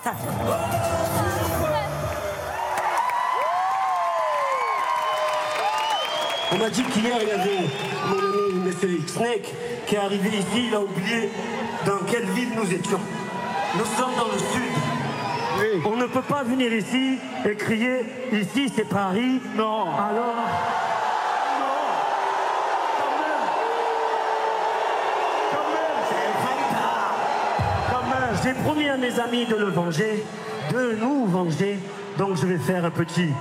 ça. On m'a dit qu'hier, il y avait mon ami Monsieur Snake qui est arrivé ici, il a oublié dans quelle ville nous étions. Nous sommes dans le sud. Oui. On ne peut pas venir ici et crier « Ici, c'est Paris ». Non. Alors... J'ai promis à mes amis de le venger, de nous venger, donc je vais faire un petit...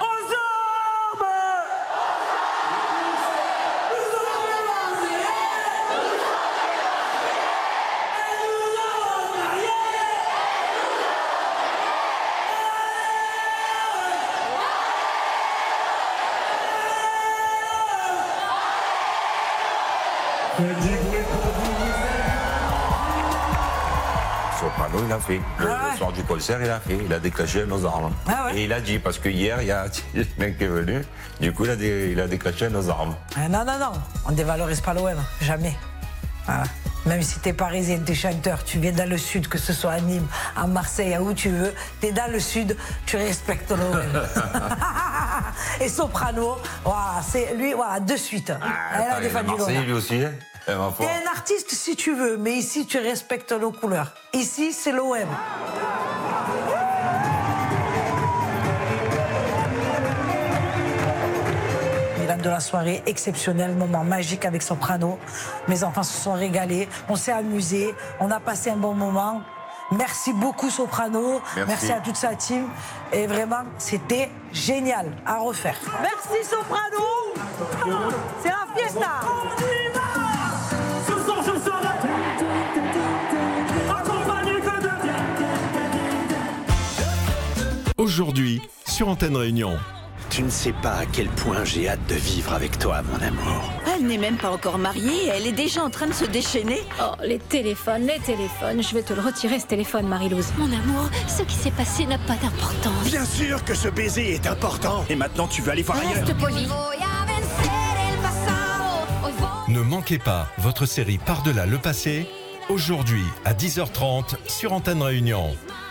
Soprano, il a fait. Le soir du concert, il a déclenché nos armes. Ah ouais. Et il a dit, parce que hier, il y a un mec qui est venu, du coup, il a déclenché nos armes. Non, on ne dévalorise pas l'OM, jamais. Voilà. Même si t'es parisien, t'es chanteur, tu viens dans le sud, que ce soit à Nîmes, à Marseille, à où tu veux, t'es dans le sud, tu respectes l'OM. Et Soprano, voilà, c'est lui, voilà, de suite. Elle a défendu l'OM. Marseille, lui aussi, hein. T'es un artiste si tu veux, mais ici tu respectes nos couleurs. Ici c'est l'OM. Bilan de la soirée exceptionnelle, moment magique avec Soprano. Mes enfants se sont régalés, on s'est amusés, on a passé un bon moment. Merci beaucoup Soprano, merci à toute sa team. Et vraiment, c'était génial à refaire. Merci Soprano. C'est la fiesta. Aujourd'hui, sur Antenne Réunion. Tu ne sais pas à quel point j'ai hâte de vivre avec toi, mon amour. Elle n'est même pas encore mariée, elle est déjà en train de se déchaîner. Oh, les téléphones. Je vais te le retirer, ce téléphone, Marie-Louise. Mon amour, ce qui s'est passé n'a pas d'importance. Bien sûr que ce baiser est important. Et maintenant, tu veux aller voir ailleurs. Reste poli. Ne manquez pas votre série Par-delà le passé, aujourd'hui à 10h30 sur Antenne Réunion.